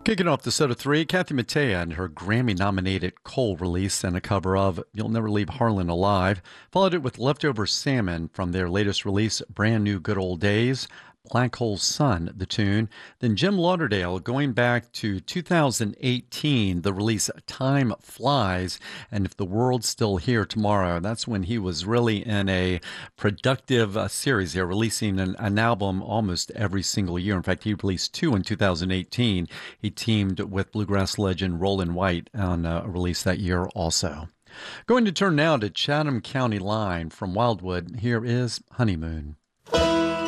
Kicking off the set of three, Kathy Mattea and her Grammy-nominated Cole release and a cover of You'll Never Leave Harlan Alive, followed it with Leftover Salmon from their latest release, Brand New Good Old Days, Black Hole Sun, the tune. Then Jim Lauderdale going back to 2018, the release Time Flies, and If the World's Still Here Tomorrow. That's when he was really in a productive series here, releasing an album almost every single year. In fact, he released two in 2018. He teamed with bluegrass legend Roland White on a release that year also. Going to turn now to Chatham County Line from Wildwood. Here is Honeymoon.